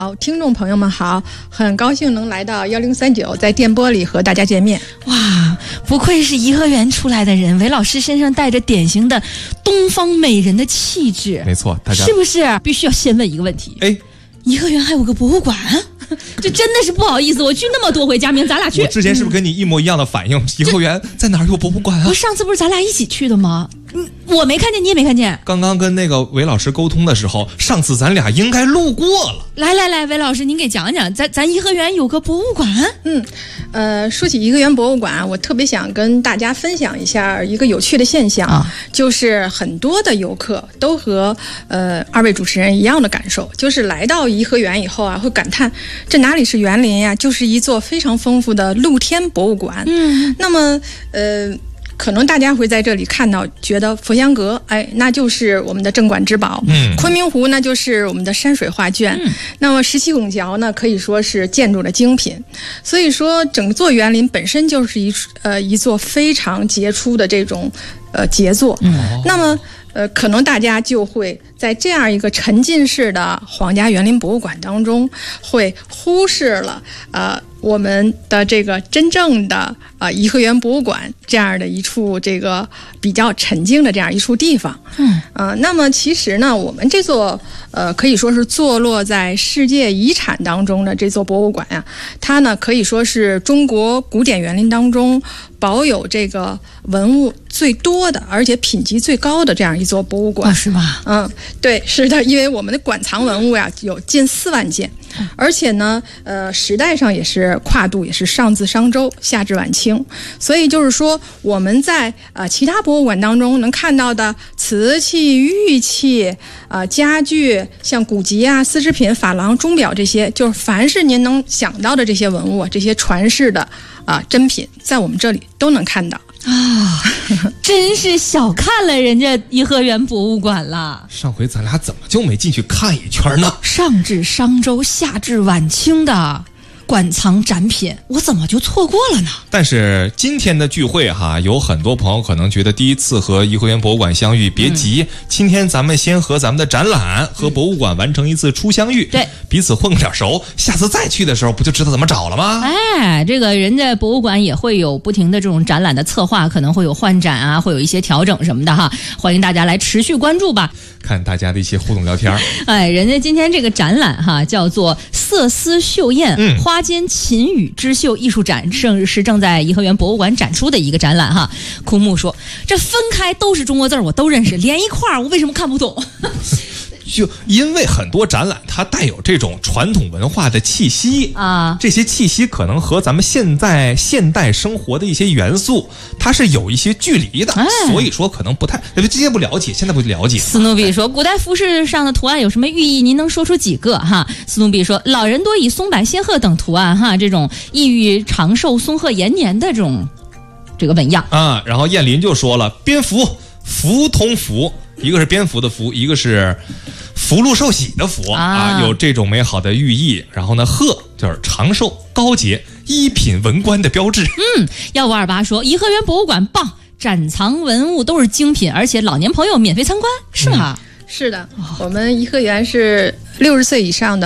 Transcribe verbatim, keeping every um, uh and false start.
好，听众朋友们好，很高兴能来到幺零三九，在电波里和大家见面。 哇，不愧是颐和园出来的人，韦老师身上带着典型的东方美人的气质。 没错，大家是不是？必须要先问一个问题。 哎， 颐和园还有个博物馆？这真的是不好意思，我去那么多回嘉明，咱俩去。 我之前是不是跟你一模一样的反应？颐和园在哪儿有博物馆啊？ 不，上次不是咱俩一起去的吗？我没看见，你也没看见。 刚刚跟那个韦老师沟通的时候，上次咱俩应该路过了。 来来来，韦老师，您给讲讲，咱咱颐和园有个博物馆。 嗯，呃，说起颐和园博物馆，我特别想跟大家分享一下一个有趣的现象，啊、就是很多的游客都和呃二位主持人一样的感受，就是来到颐和园以后啊，会感叹这哪里是园林呀，就是一座非常丰富的露天博物馆。嗯，那么呃。可能大家会在这里看到，觉得佛香阁，哎，那就是我们的镇馆之宝。嗯，昆明湖呢，就是我们的山水画卷。嗯，那么十七拱桥呢，可以说是建筑的精品。所以说，整座园林本身就是一呃一座非常杰出的这种呃杰作。嗯，那么呃，可能大家就会在这样一个沉浸式的皇家园林博物馆当中，会忽视了呃。我们的这个真正的啊、呃、颐和园博物馆这样的一处这个比较沉静的这样一处地方，嗯呃，那么其实呢，我们这座呃可以说是坐落在世界遗产当中的这座博物馆呀、啊，它呢可以说是中国古典园林当中保有这个文物最多的，而且品级最高的这样一座博物馆， 哦、是吧？ 嗯，对，是的，因为我们的馆藏文物呀有近四万件，而且呢，呃，时代上也是跨度也是上自商周，下至晚清，所以就是说我们在呃其他博物馆当中能看到的瓷器、玉器、呃家具，像古籍啊、丝织品、珐琅、钟表这些，就是凡是您能想到的这些文物，这些传世的啊、呃、珍品，在我们这里都能看到。 啊，真是小看了人家颐和园博物馆了。 上回咱俩怎么就没进去看一圈呢？ 上至商周，下至晚清的馆藏展品，我怎么就错过了呢？ 但是今天的聚会哈，有很多朋友可能觉得第一次和颐和园博物馆相遇，别急，嗯、今天咱们先和咱们的展览和博物馆完成一次初相遇，对，彼此混个点熟，下次再去的时候不就知道怎么找了吗？ 哎，这个人家博物馆也会有不停的这种展览的策划，可能会有换展啊，会有一些调整什么的哈，欢迎大家来持续关注吧。 看大家的一些互动聊天。 哎，人家今天这个展览哈，叫做色丝绣燕、嗯、花间琴语织绣艺术展，正是正在颐和园博物馆展出的一个展览哈。枯木说，这分开都是中国字我都认识，连一块儿我为什么看不懂？ 就因为很多展览它带有这种传统文化的气息啊，这些气息可能和咱们现在现代生活的一些元素它是有一些距离的、哎、所以说可能不太之前不了解，现在不了解。 斯努比说，古代服饰上的图案有什么寓意？您能说出几个哈？斯努比说，老人多以松柏仙鹤等图案哈，这种意喻长寿松鹤延年的这种这个纹样啊。然后燕林就说了，蝙蝠福同福，一个是蝙蝠的福，一个是福禄寿喜的福 啊, 啊，有这种美好的寓意。然后呢，鹤就是长寿高洁一品文官的标志。 嗯，幺五二八说，颐和园博物馆棒，展藏文物都是精品，而且老年朋友免费参观，是吗？ 嗯、是的，我们颐和园是六十岁以上的